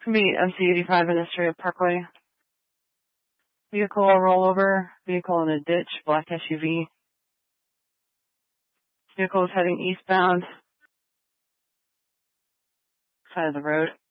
Meet MC85 Industrial Parkway. Vehicle rollover, vehicle in a ditch, black SUV. Vehicle is heading eastbound, side of the road.